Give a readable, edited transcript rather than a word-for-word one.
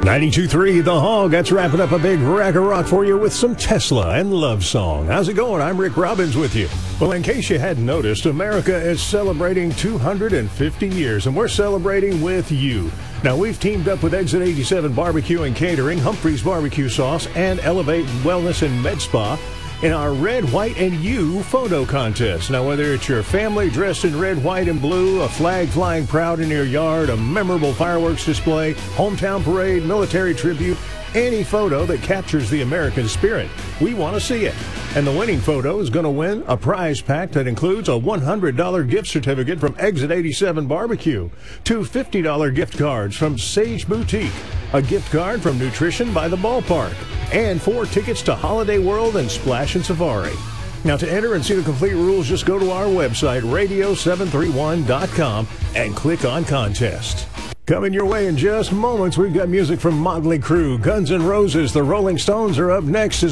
92.3 The Hog. That's wrapping up a big rack of rock for you with some Tesla and Love Song. How's it going? I'm Rick Robbins with you. Well, in case you hadn't noticed, America is celebrating 250 years, and we're celebrating with you. Now, we've teamed up with Exit 87 Barbecue and Catering, Humphrey's Barbecue Sauce, and Elevate Wellness and Med Spa in our Red, White, and You photo contest. Now, whether it's your family dressed in red, white, and blue, a flag flying proud in your yard, a memorable fireworks display, hometown parade, military tribute, any photo that captures the American spirit, we want to see it. And the winning photo is going to win a prize pack that includes a $100 gift certificate from Exit 87 Barbecue, 2 $50 gift cards from Sage Boutique, a gift card from Nutrition by the Ballpark, and 4 tickets to Holiday World and Splash and Safari. Now, to enter and see the complete rules, just go to our website, radio731.com, and click on Contest. Coming your way in just moments, we've got music from Motley Crue, Guns N' Roses, the Rolling Stones are up next.